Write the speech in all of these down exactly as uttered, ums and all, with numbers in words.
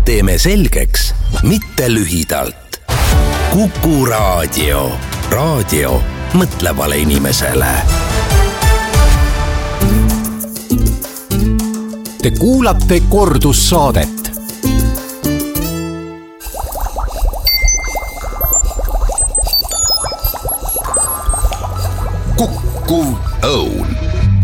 teeme selgeks, mitte lühidalt. Kuku Raadio. Raadio mõtlevale inimesele. Te kuulate kordussaadet. Kuku Õun.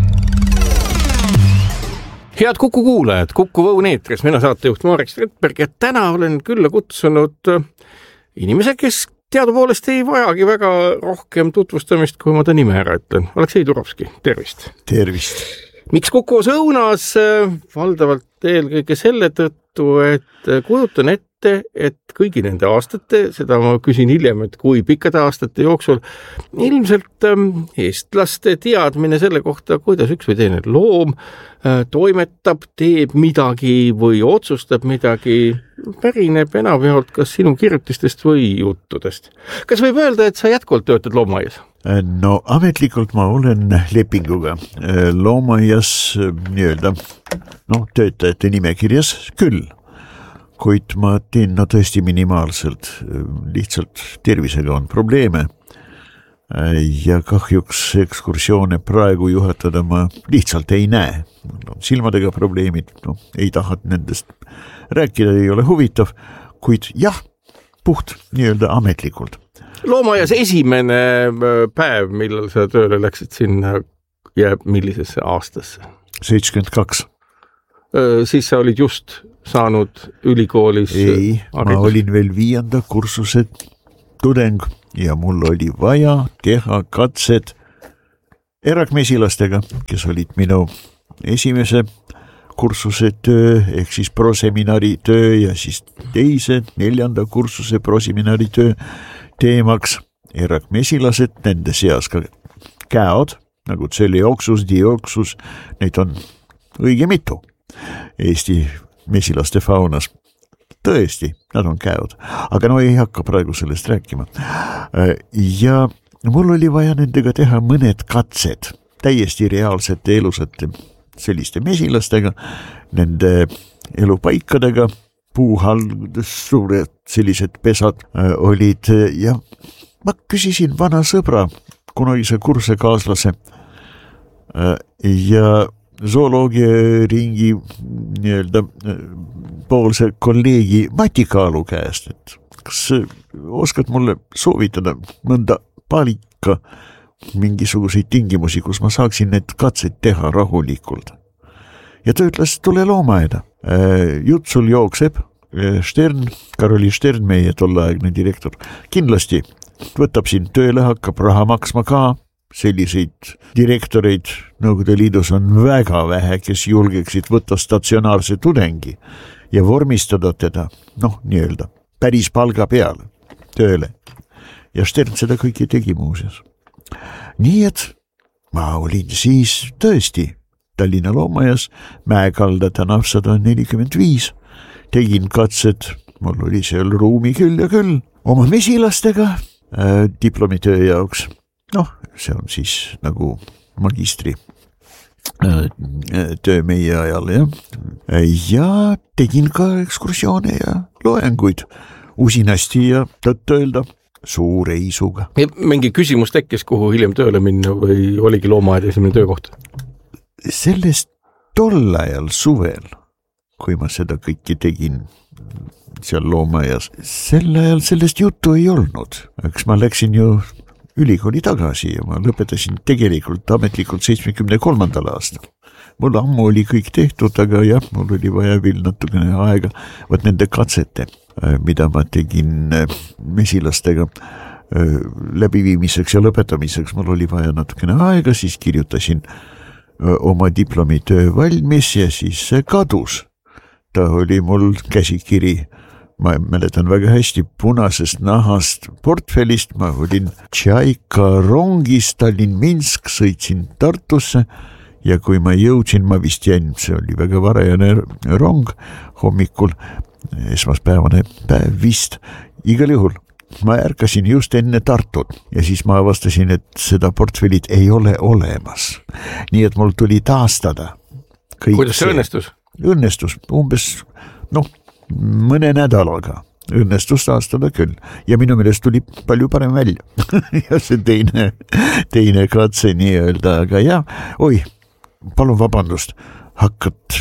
Head Kuku kuulajad, Kuku Õun eetris, mina saatejuht Marek Strandberg ja täna olen külla kutsunud inimese, kes teadupoolest ei vajagi väga rohkem tutvustamist, kui ma ta nime ära ütlen. Aleksei Turovski, tervist! Tervist! Miks Kuku Õunas? Valdavalt eelkõige selle tõttu, et kujutan ette, et kõigi nende aastate, seda ma küsin hiljem, et kui pikkade aastate jooksul, ilmselt eestlaste teadmine selle kohta, kuidas üks või teine loom toimetab, teeb midagi või otsustab midagi, pärineb enamjaolt kas sinu kirjutistest või juttudest. Kas võib öelda, et sa jätkuvalt töötad loomaaias? No ametlikult ma olen lepinguga loomaaias nii-öelda no, töötajate nimekirjas küll, kuid ma teen no tõesti minimaalselt, lihtsalt tervisega on probleeme ja kahjuks ekskursioone praegu juhatada ma lihtsalt ei näe. Silmadega probleemid, no, ei taha nendest rääkida, ei ole huvitav, kuid jah, puht nii-öelda ametlikult. Loomaaias esimene päev, millal sa tööle läksid sinna, jääb millisesse aastasse? seitsekümmend kaks. Siis sa olid just saanud ülikoolis? Ei, ma olin veel viienda kursuse tudeng ja mul oli vaja teha katsed erakmesilastega, kes olid minu esimese kursuse töö ehk siis proseminari töö ja siis teise, neljanda kursuse proseminari töö teemaks erakmesilased, nende seas ka käod, nagu tseliooksus, diooksus, neid on õige mitu Eesti mesilaste faunas. Tõesti, nad on käod, aga no ei hakka praegu sellest rääkima. Ja mul oli vaja nendega teha mõned katsed, täiesti reaalsete elusate selliste mesilastega, nende elupaikadega, puuhaldes suured sellised pesad olid ja ma küsisin vana sõbra, kunagise kursekaaslase ja zooloogia ringi nii-öelda poolse kolleegi Mati Kaalu käest, et kas oskad mulle soovitada mõnda palika mingisuguseid tingimusi, kus ma saaksin need katsed teha rahulikult. Ja ta ütles, tule loomaeda. Jutt sul jookseb, Stern, Karoli Stern, meie tolleaegne direktor, kindlasti võtab sind tööle, hakkab raha maksma ka. Selliseid direktoreid Nõukogude Liidus on väga vähe, kes julgeksid võtta statsionaarse tudengi ja vormistada teda, noh, nii-öelda, päris palga peale, tööle. Ja Stern seda kõiki tegi muuseas. Nii et ma olin siis tõesti Tallinna loomaaias, Mäekalda tänav sada nelikümmend viis, tegin katsed, mul oli seal ruumi küll ja küll, oma mesilastega äh, diplomitöö jaoks. Noh, see on siis nagu magistri äh, töö meie ajal, jah. Ja tegin ka ekskursioone ja loenguid usinasti ja tõtt öelda suure isuga. Mingi küsimus tekkis, kuhu hiljem tööle minna või oligi loomaaed esimene töökoht? Sellest tol ajal suvel, kui ma seda kõike tegin seal loomaaias, sel ajal sellest juttu ei olnud. Eks ma läksin ju ülikooli tagasi ja ma lõpetasin tegelikult ametlikult seitsmekümne kolmandal aastal. Mul ammu oli kõik tehtud, aga jah, mul oli vaja veel natukene aega võt nende katsete, mida ma tegin mesilastega läbiviimiseks ja lõpetamiseks. Mul oli vaja natukene aega, siis kirjutasin oma diplomitöö valmis ja siis see kadus. Ta oli mul käsikiri. Ma mäletan väga hästi punasest nahast portfellist, ma olin Tšaika rongis Tallinn-Minsk, sõitsin Tartusse ja kui ma jõudsin, ma vist jäin, see oli väga varajane rong hommikul, esmaspäevane päev vist, igal juhul ma ärkasin just enne Tartut ja siis ma avastasin, et seda portfellit ei ole olemas. Nii et mul tuli taastada kõik. Kuidas see õnnestus? Õnnestus, umbes, noh, mõne nädalaga õnnestus taastada küll ja minu meelest tuli palju parem välja ja see teine, teine katse nii-öelda, aga jah, oi, palun vabandust, hakkad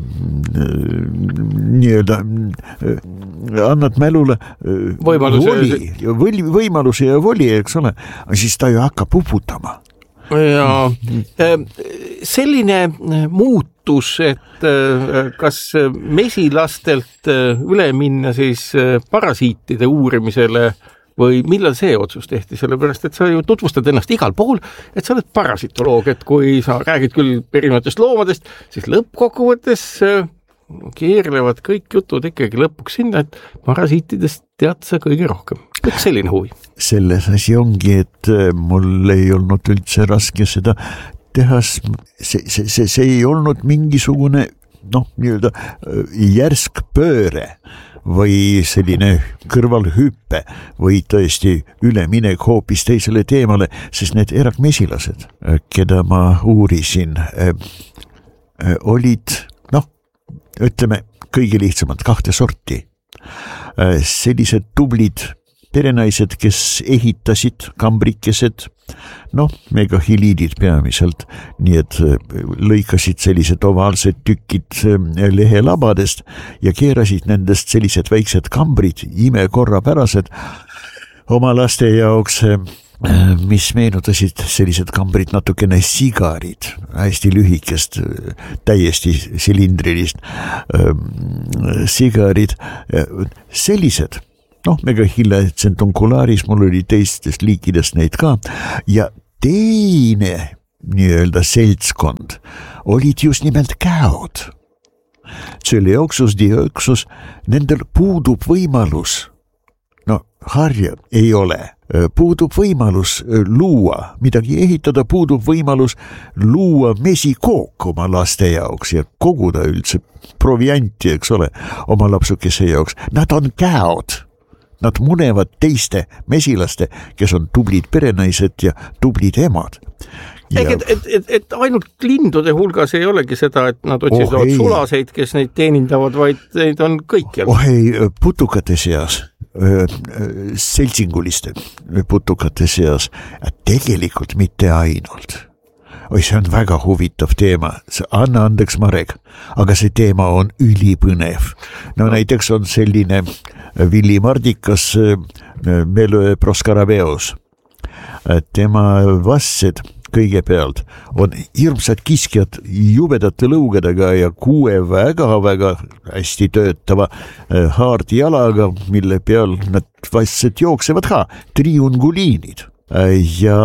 nii-öelda annad mälule voli, voli, võimaluse ja voli, eks ole, siis ta ju hakkab uputama. Ja selline muutus, et kas mesilastelt üle minna siis parasiitide uurimisele või millal see otsus tehti, sellepärast et sa ju tutvustad ennast igal pool, et sa oled parasitoloog, et kui sa räägid küll erinevatest loomadest, siis lõppkokkuvõttes keerlevad kõik jutud ikkagi lõpuks sinna, et parasiitidest tead sa kõige rohkem. Miks selline huvi? Selles asi ongi, et mul ei olnud üldse raske seda teha, see, see, see, see ei olnud mingisugune noh, nii-öelda järsk pööre või selline kõrvalhüppe või tõesti üleminek hoopis teisele teemale, sest need erakmesilased, keda ma uurisin, olid noh, ütleme kõige lihtsamalt kahte sorti. Sellised tublid perenaised, kes ehitasid kambrikesed, noh, megahiliidid peamiselt, nii et lõikasid sellised ovaalsed tükid lehelabadest ja keerasid nendest sellised väiksed kambrid, imekorrapärased oma laste jaoks, mis meenutasid sellised kambrid natukene sigarid, hästi lühikest, täiesti silindrilist sigarid, sellised noh, megahille tsentunkulaaris, mul oli teistest liikidest neid ka ja teine nii-öelda seltskond olid just nimelt käod. Celeoxus dioxus, nendel puudub võimalus, no harja ei ole, puudub võimalus luua, midagi ehitada, puudub võimalus luua mesikook oma laste jaoks ja koguda üldse provianti, eks ole, oma lapsukese jaoks. Nad on käod. Nad munevad teiste mesilaste, kes on tublid perenaised ja tublid emad. Ja... Et, et, et, et ainult lindude hulgas ei olegi seda, et nad otsivad oh, sulaseid, kes neid teenindavad, vaid neid on kõikjal. Oh ei, putukate seas, seltsinguliste putukate seas, tegelikult mitte ainult. Oi, see on väga huvitav teema, anna andeks Marek, aga see teema on ülipõnev. No näiteks on selline villimardikas Melue proskaraveos. Tema vassed kõigepealt on hirmsad kiskjad jubedate lõugedega ja kuue väga-väga hästi töötava haardjalaga, mille peal nad vassed jooksevad ka, triunguliinid. Ja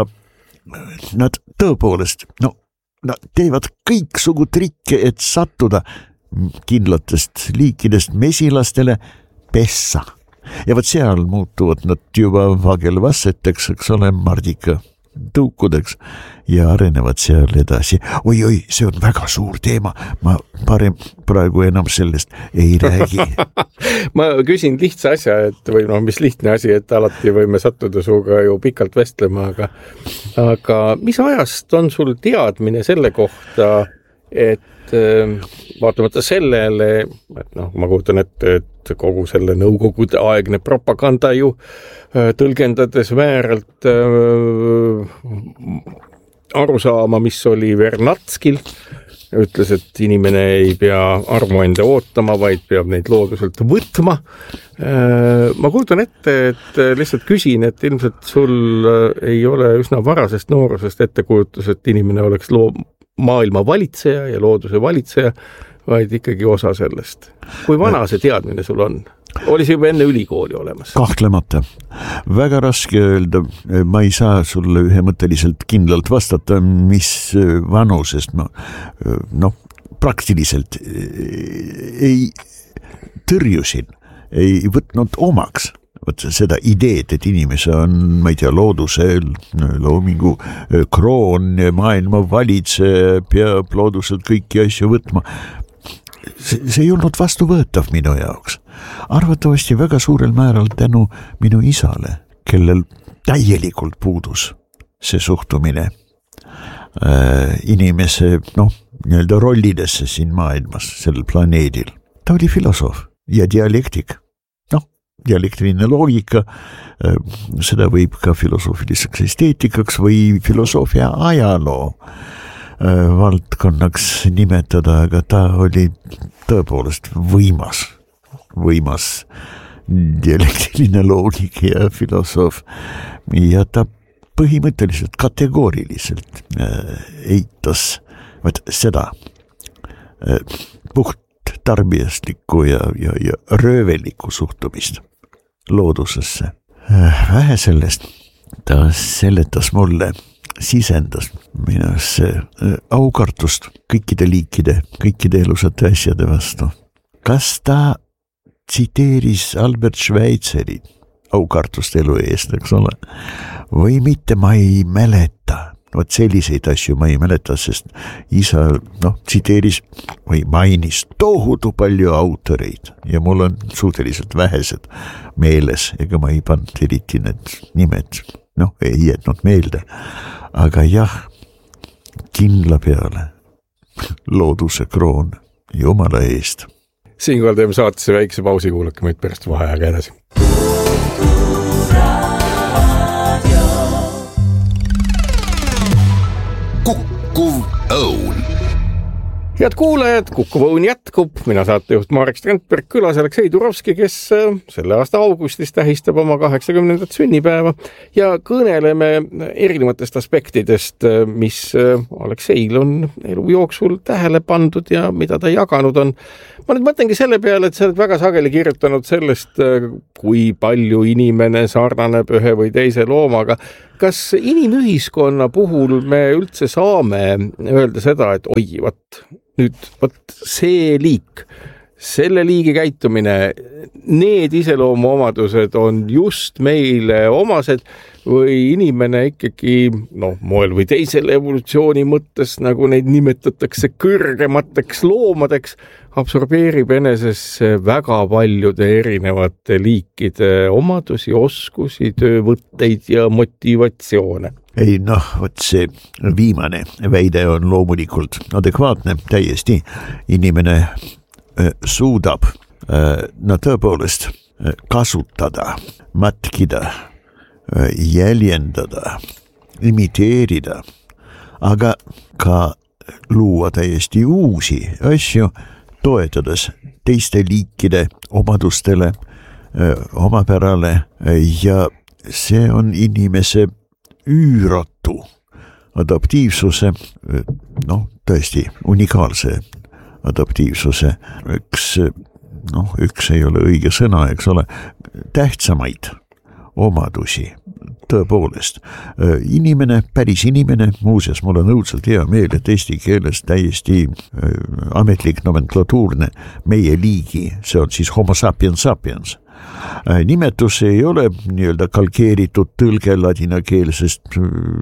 nad tõepoolest, no, nad teevad kõiksugu trikke, et sattuda kindlatest liikidest mesilastele pessa. Ja võt seal muutuvad nad juba vagelvasseteks, eks ole, mardika tõukudeks ja arenevad seal edasi. Oi, oi, see on väga suur teema. Ma parem praegu enam sellest ei räägi. Ma küsin lihtsa asja, et või no mis lihtne asi, et alati võime sattuda suuga ju pikalt vestlema, aga, aga mis ajast on sul teadmine selle kohta, et vaatamata sellele, et noh, ma kujutan ette, et kogu selle nõukogude aegne propaganda ju tõlgendades vääralt aru saama, mis oli Vernatskil, ütles, et inimene ei pea armuende ootama, vaid peab neid looduselt võtma. Ma kujutan ette, et lihtsalt küsin, et ilmselt sul ei ole üsna varasest noorusest ettekujutus, et inimene oleks loo- maailma valitseja ja looduse valitseja, vaid ikkagi osa sellest. Kui vana see teadmine sul on? Oli see juba enne ülikooli olemas? Kahtlemata. Väga raske öelda, ma ei saa sulle ühemõtteliselt kindlalt vastata, mis vanusest ma noh, praktiliselt ei tõrjusin, ei võtnud omaks võt seda ideed, et inimese on, ma ei tea, looduse loomingu kroon, maailma valitse, peab looduselt kõiki asju võtma. See, see ei olnud vastuvõetav minu jaoks. Arvatavasti väga suurel määral tänu minu isale, kellel täielikult puudus see suhtumine äh, inimese, noh, nii-öelda rollidesse siin maailmas, sellel planeedil. Ta oli filosoof. ja dialektik. Noh, dialektiline loogika, seda võib ka filosoofiliseks esteetikaks või filosoofia ajaloo valdkonnaks nimetada, aga ta oli tõepoolest võimas, võimas dialektiline loogik ja filosoof ja ta põhimõtteliselt kategooriliselt eitas võt, seda puht tarbijastlikku ja, ja, ja röövelikku suhtumist loodusesse. Vähe sellest, ta seletas mulle, sisendas minusse aukartust kõikide liikide, kõikide elusate asjade vastu. Kas ta tsiteeris Albert Schweitzeri aukartust elu eest, eks ole? Või mitte, ma ei mäleta. Vot selliseid asju ma ei mäleta, sest isa noh, tsiteeris või mainis tohutu palju autoreid ja mul on suhteliselt vähesed meeles, ega ma ei pannud eriti need nimed, noh, ei jätnud meelde. Aga jah, kindla peale looduse kroon jumala eest. Siinkohal teeme saatesse väikse pausi, kuulake meid pärast vaheaega edasi. Kukkuv õun. Head kuulajad, Kukkuv õun jätkub. Mina saatejuht Marek Strandberg, külas Aleksei Turovski, kes selle aasta augustis tähistab oma kaheksakümnendat sünnipäeva ja kõneleme erinevatest aspektidest, mis Alekseil on elu jooksul tähele pandud ja mida ta jaganud on. Ma nüüd mõtlengi selle peale, et sa oled väga sageli kirjutanud sellest, kui palju inimene sarnaneb ühe või teise loomaga. Kas inimühiskonna puhul me üldse saame öelda seda, et oi, võt, nüüd võt see liik, selle liigi käitumine, need iseloomuomadused on just meile omased või inimene ikkagi, noh, moel või teisel evolutsiooni mõttes, nagu neid nimetatakse kõrgemateks loomadeks, absorbeerib enesesse väga paljude erinevate liikide omadusi, oskusi, töövõtteid ja motivatsioone. Ei, noh, võt see viimane väide on loomulikult adekvaatne, täiesti. Inimene suudab no tõepoolest kasutada, matkida, jäljendada, imiteerida, aga ka luua täiesti uusi asju, toetades teiste liikide omadustele, omapärale ja see on inimese üüratu adaptiivsuse, noh, tõesti unikaalse adaptiivsuse, üks, noh, üks ei ole õige sõna, eks ole, tähtsamaid omadusi, tõepoolest. Inimene, päris inimene, muuseas, mul on õudselt hea meel, et eesti keeles täiesti ametlik nomenklatuurne meie liigi, see on siis homo sapiens sapiens. Nimetus ei ole nii-öelda kalkeeritud tõlge ladinakeelsest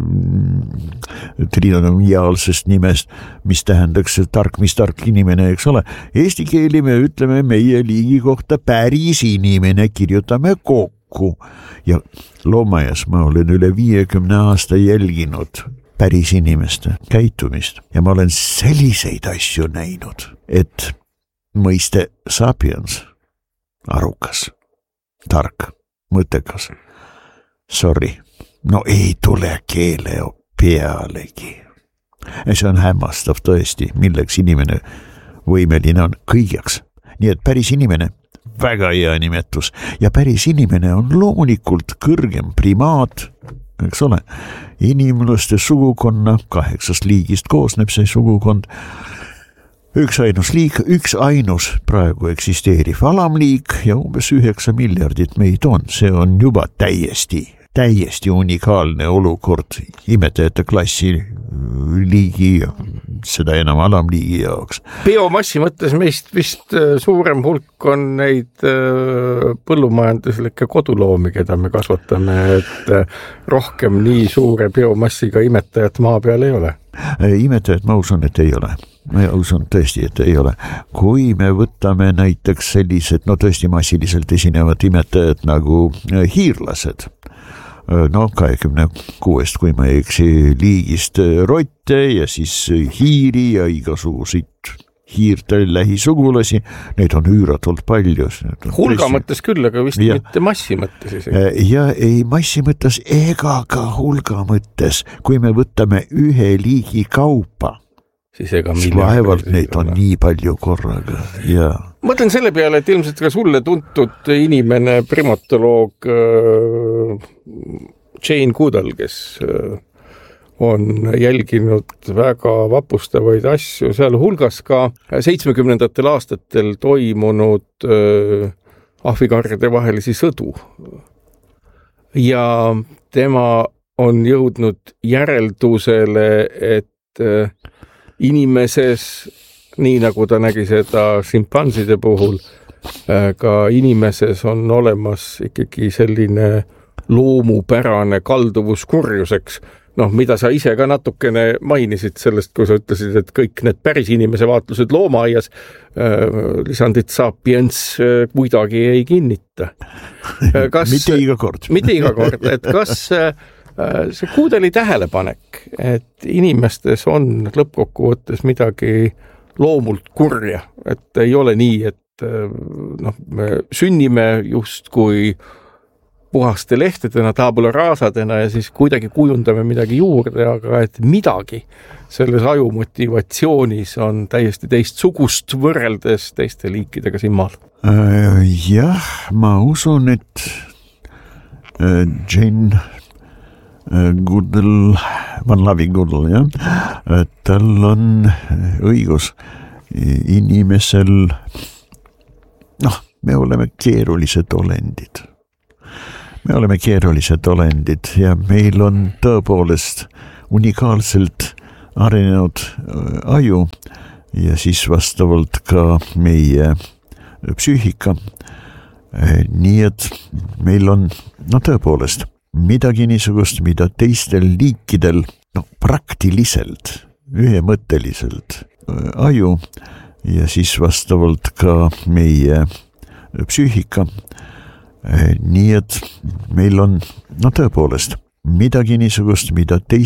trinomiaalsest nimest, mis tähendaks tark, mis tark inimene, eks ole. Eesti keeli me ütleme meie liigi kohta päris inimene, kirjutame kokku ja loomajas ma olen üle viiekümne aasta jälginud päris inimeste käitumist ja ma olen selliseid asju näinud, et mõiste sapiens, arukas, tark, mõttekas. Sorry, no ei tule keele pealegi. See on hämmastav tõesti, milleks inimene võimeline on kõigeks. Nii et päris inimene, väga hea nimetus ja päris inimene on loomulikult kõrgem primaat, eks ole, inimlaste sugukonna, kaheksast liigist koosneb see sugukond, üks ainus liik, üks ainus praegu eksisteeriv alamliik ja umbes üheksa miljardit meid on, see on juba täiesti, täiesti unikaalne olukord imetajate klassi liigi, seda enam alamliigi jaoks. Biomassi mõttes meist vist suurem hulk on neid põllumajanduslikke koduloomi, keda me kasvatame, et rohkem nii suure biomassiga imetajat maa peal ei ole. Imetajat ma usun, et ei ole. Ma usun tõesti, et ei ole. Kui me võtame näiteks sellised, no tõesti massiliselt esinevad imetajad nagu hiirlased, no kahekümne kuuest, kui ma ei eksi, liigist rotte ja siis hiiri ja igasuguseid hiirtel lähisugulasi, neid on üüratult palju. Hulga mõttes küll, aga vist ja. Mitte massi mõttes isegi. Ja ei massi mõttes ega ka hulga mõttes, kui me võtame ühe liigi kaupa, siis ega vaevalt neid on nii palju korraga. Ja. Mõtlen selle peale, et ilmselt ka sulle tuntud inimene, primatoloog Jane Goodall, kes on jälginud väga vapustavaid asju, seal hulgas ka seitsmekümnendatel aastatel toimunud äh, ahvikarjade vahelisi sõdu. Ja tema on jõudnud järeldusele, et äh, inimeses, nii nagu ta nägi seda šimpanside puhul, äh, ka inimeses on olemas ikkagi selline loomupärane kalduvus kurjuseks. Noh, mida sa ise ka natukene mainisid sellest, kui sa ütlesid, et kõik need päris inimese vaatlused loomaaias äh, lisandit sapiens äh, kuidagi ei kinnita. Kas, mitte iga kord. mitte iga kord, et kas äh, see Goodalli tähelepanek, et inimestes on lõppkokkuvõttes midagi loomult kurja, et ei ole nii, et äh, noh, me sünnime just kui puhaste lehtedena, tabula rasadena ja siis kuidagi kujundame midagi juurde, aga et midagi selles aju motivatsioonis on täiesti teistsugust võrreldes teiste liikidega siin maal. Äh, jah, ma usun, et äh, Jane äh, Goodall, Van Lavi Goodall, jah, tal on õigus inimesel, noh, me oleme keerulised olendid. Me oleme keerulised olendid ja meil on tõepoolest unikaalselt arenenud aju ja siis vastavalt ka meie psüühika. Nii et meil on, no tõepoolest, midagi niisugust, mida teistel liikidel, no praktiliselt, ühemõtteliselt aju ja siis vastavalt ka meie psüühika. Nii et meil on, no tõepoolest, midagi niisugust, mida teistel